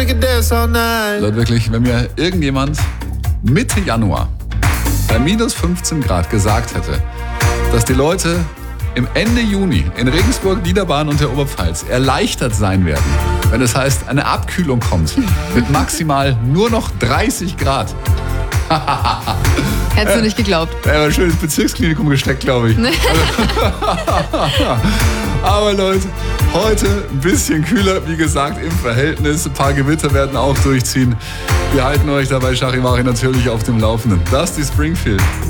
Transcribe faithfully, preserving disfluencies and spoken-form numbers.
we can dance all night. Leute, wirklich, wenn mir irgendjemand Mitte Januar bei minus fünfzehn Grad gesagt hätte, dass die Leute im Ende Juni in Regensburg, Niederbayern und der Oberpfalz erleichtert sein werden, wenn es heißt, eine Abkühlung kommt mit maximal nur noch dreißig Grad. Hättest du nicht geglaubt. Er war schön ins Bezirksklinikum gesteckt, glaube ich. Aber Leute, heute ein bisschen kühler, wie gesagt, im Verhältnis. Ein paar Gewitter werden auch durchziehen. Wir halten euch dabei, Charivari, natürlich auf dem Laufenden. Das ist die Springfield.